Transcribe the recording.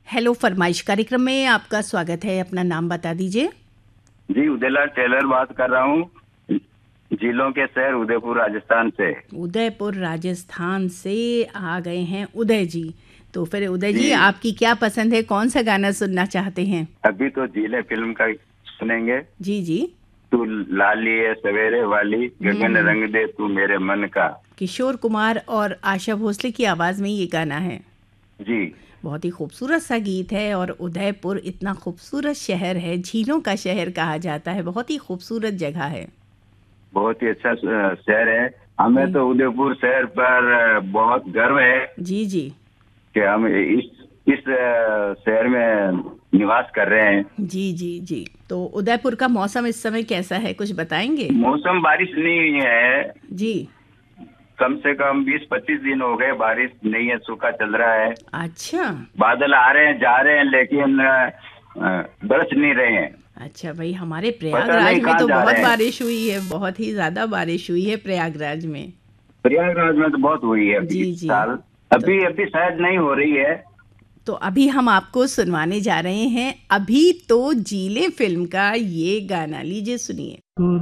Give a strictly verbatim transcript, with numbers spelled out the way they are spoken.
Hello फरमाइश कार्यक्रम में आपका स्वागत है। अपना नाम बता दीजिए। जी, उदयलाल टेलर बात कर रहा हूँ, जिलों के शहर उदयपुर राजस्थान से। उदयपुर राजस्थान से आ गए हैं उदय जी। तो फिर उदय जी, जी, आपकी क्या पसंद है, कौन सा गाना सुनना चाहते हैं? अभी तो जिले फिल्म का सुनेंगे। जी जी। तू लाली है सवेरे वाली, गगन हम्म रंग दे तू मेरे मन का। किशोर कुमार और आशा भोसले की आवाज़ में ये गाना है। जी, बहुत ही खूबसूरत सा गीत है। और उदयपुर इतना खूबसूरत शहर है, झीलों का शहर कहा जाता है, बहुत ही खूबसूरत जगह है। बहुत ही अच्छा अ, शहर है। हमें तो उदयपुर शहर पर अ, बहुत गर्व है जी जी कि हम इस इस अ, शहर में निवास कर रहे हैं। जी जी जी। तो उदयपुर का मौसम इस समय कैसा है, कुछ बताएंगे? मौसम बारिश नहीं हुई है, जी। कम से कम बीस पच्चीस दिन हो गए, बारिश नहीं है, सूखा चल रहा है। अच्छा बादल आ रहे हैं जा रहे हैं, लेकिन अ, अ, बरस नहीं रहे हैं। अच्छा भाई, हमारे पता प्रयागराज नहीं में कहाँ तो जा बहुत रहे हैं। बारिश हुई है, बहुत ही ज़्यादा बारिश हुई है प्रयागराज में। प्रयागराज में तो बहुत हुई है अभी जी इस जी। साल। तो अभी अभी शायद नहीं हो रही है। तो अभी हम आपको सुनवाने जा रहे हैं अभी तो जीले फिल्म का ये गाना, लीजिए सुनिए।